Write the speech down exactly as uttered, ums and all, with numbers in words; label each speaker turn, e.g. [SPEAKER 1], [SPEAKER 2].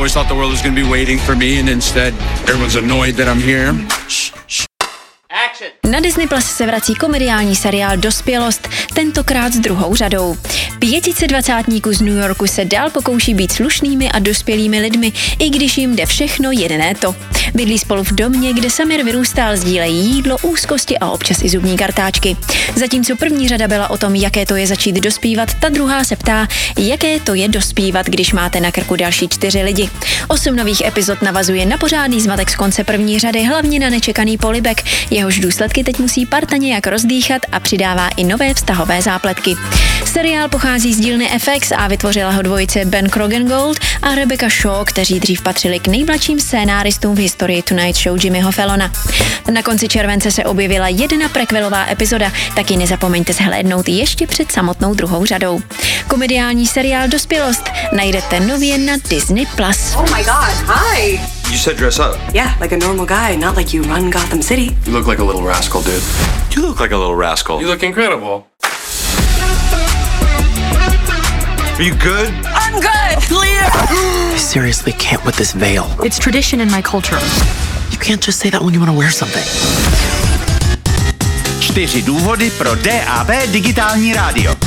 [SPEAKER 1] always thought the world was going to be waiting for me and instead everyone's annoyed that I'm here.
[SPEAKER 2] Na Disney Plus se vrací komediální seriál Dospělost, tentokrát s druhou řadou. Pětice dvacátníků z New Yorku se dál pokouší být slušnými a dospělými lidmi, i když jim jde všechno jedné to. Bydlí spolu v domě, kde Samir vyrůstal, sdílejí jídlo, úzkosti a občas i zubní kartáčky. Zatímco první řada byla o tom, jaké to je začít dospívat, ta druhá se ptá, jaké to je dospívat, když máte na krku další čtyři lidi. Osm nových epizod navazuje na pořádný zmatek z konce první řady, hlavně na nečekaný polibek, jehož důsledky teď musí parta nějak rozdýchat a přidává i nové vztahové zápletky. Seriál pochází z dílny F X a vytvořila ho dvojice Ben Croghan-Gold a Rebecca Shaw, kteří dřív patřili k nejmladším scénáristům v historii Tonight Show Jimmyho Fallona. Na konci července se objevila jedna prequelová epizoda, taky nezapomeňte zhlédnout ještě před samotnou druhou řadou. Komediální seriál Dospělost najdete nově na Disney Plus.
[SPEAKER 3] Oh my god, hi!
[SPEAKER 4] You said dress up.
[SPEAKER 3] Yeah, like a normal guy, not like you run Gotham City.
[SPEAKER 4] You look like a little rascal, dude. You look like a little rascal.
[SPEAKER 1] You look incredible.
[SPEAKER 4] Are you good?
[SPEAKER 3] I'm good! Clear!
[SPEAKER 5] I seriously can't with this veil.
[SPEAKER 3] It's tradition in my culture.
[SPEAKER 5] You can't just say that when you want to wear something.
[SPEAKER 6] Čtyři důvody pro D A B digitální rádio.